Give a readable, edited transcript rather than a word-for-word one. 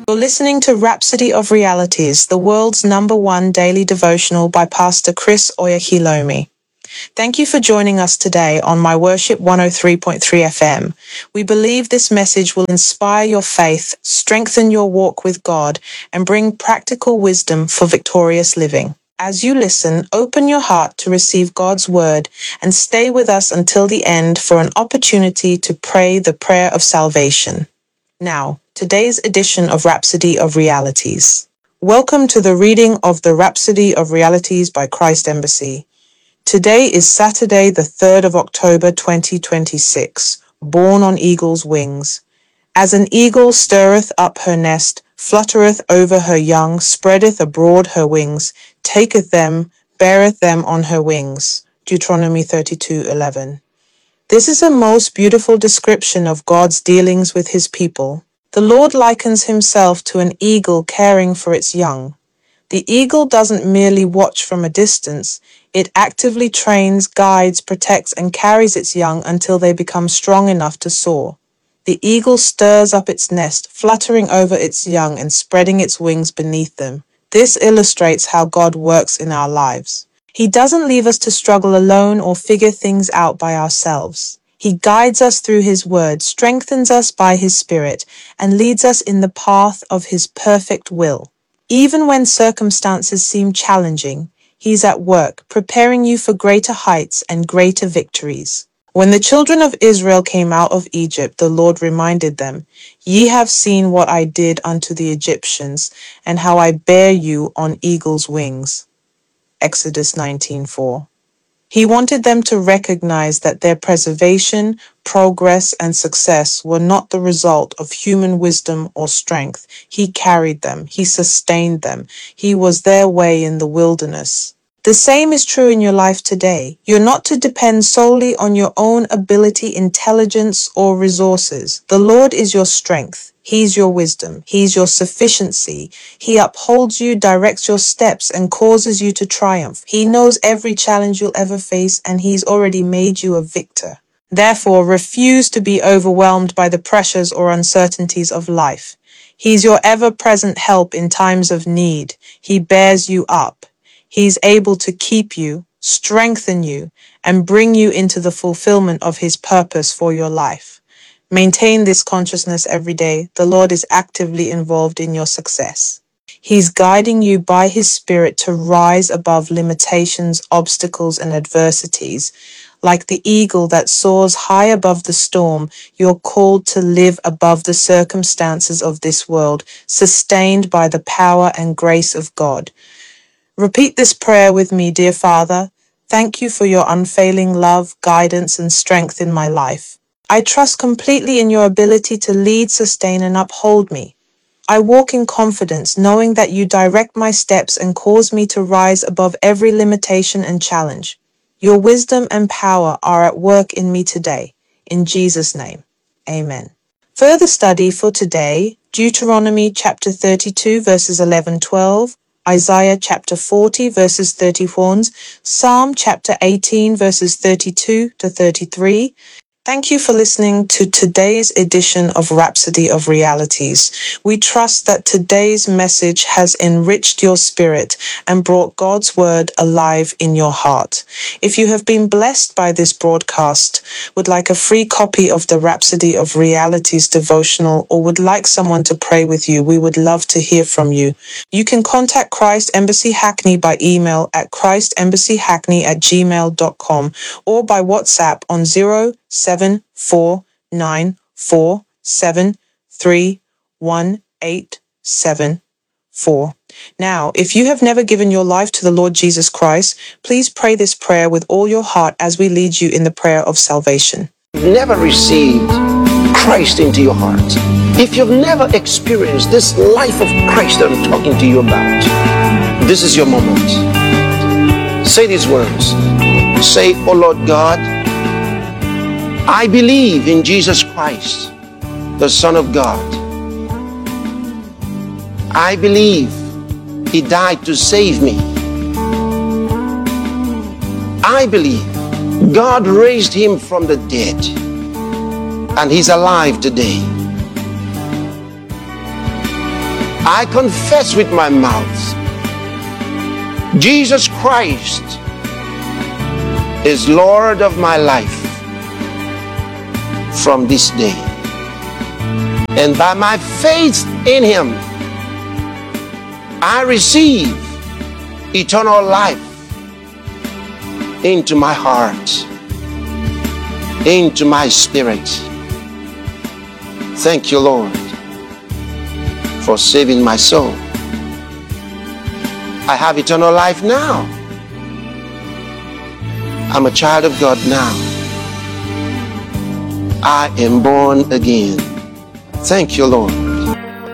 You're listening to Rhapsody of Realities, the world's #1 daily devotional by Pastor Chris Oyakhilome. Thank you for joining us today on My Worship 103.3 FM. We believe this message will inspire your faith, strengthen your walk with God, and bring practical wisdom for victorious living. As you listen, open your heart to receive God's word and stay with us until the end for an opportunity to pray the prayer of salvation. Now, today's edition of Rhapsody of Realities. Welcome to the reading of the Rhapsody of Realities by Christ Embassy. Today is Saturday, the 3rd of October 2026, born on eagle's wings. As an eagle stirreth up her nest, fluttereth over her young, spreadeth abroad her wings, taketh them, beareth them on her wings. Deuteronomy 32:11. This is a most beautiful description of God's dealings with his people. The Lord likens himself to an eagle caring for its young. The eagle doesn't merely watch from a distance, it actively trains, guides, protects, and carries its young until they become strong enough to soar. The eagle stirs up its nest, fluttering over its young and spreading its wings beneath them. This illustrates how God works in our lives. He doesn't leave us to struggle alone or figure things out by ourselves. He guides us through his word, strengthens us by his spirit, and leads us in the path of his perfect will. Even when circumstances seem challenging, he's at work, preparing you for greater heights and greater victories. When the children of Israel came out of Egypt, the Lord reminded them, "Ye have seen what I did unto the Egyptians, and how I bear you on eagle's wings." Exodus 19:4. He wanted them to recognize that their preservation, progress, and success were not the result of human wisdom or strength. He carried them. He sustained them. He was their way in the wilderness. The same is true in your life today. You're not to depend solely on your own ability, intelligence, or resources. The Lord is your strength. He's your wisdom. He's your sufficiency. He upholds you, directs your steps, and causes you to triumph. He knows every challenge you'll ever face, and he's already made you a victor. Therefore, refuse to be overwhelmed by the pressures or uncertainties of life. He's your ever-present help in times of need. He bears you up. He's able to keep you, strengthen you, and bring you into the fulfillment of his purpose for your life. Maintain this consciousness every day. The Lord is actively involved in your success. He's guiding you by his spirit to rise above limitations, obstacles, and adversities. Like the eagle that soars high above the storm, you're called to live above the circumstances of this world, sustained by the power and grace of God. Repeat this prayer with me, dear Father. Thank you for your unfailing love, guidance, and strength in my life. I trust completely in your ability to lead, sustain, and uphold me. I walk in confidence, knowing that you direct my steps and cause me to rise above every limitation and challenge. Your wisdom and power are at work in me today. In Jesus' name, amen. Further study for today, Deuteronomy chapter 32, verses 11-12, Isaiah chapter 40, verses 31, Psalm chapter 18, verses 32-33. Thank you for listening to today's edition of Rhapsody of Realities. We trust that today's message has enriched your spirit and brought God's word alive in your heart. If you have been blessed by this broadcast, would like a free copy of the Rhapsody of Realities devotional, or would like someone to pray with you, we would love to hear from you. You can contact Christ Embassy Hackney by email at christembassyhackney@gmail.com or by WhatsApp on 0749473187. Now, if you have never given your life to the Lord Jesus Christ, please pray this prayer with all your heart as we lead you in the prayer of salvation. You've never received Christ into your heart, if you've never experienced this life of Christ that I'm talking to you about, this is your moment. Say these words. Say, "Oh Lord God, I believe in Jesus Christ, the Son of God. I believe he died to save me. I believe God raised him from the dead, and he's alive today. I confess with my mouth Jesus Christ is Lord of my life from this day. And by my faith in Him, I receive eternal life into my heart, into my spirit. Thank you, Lord, for saving my soul. I have eternal life now. I'm a child of God now. I am born again. Thank you, Lord.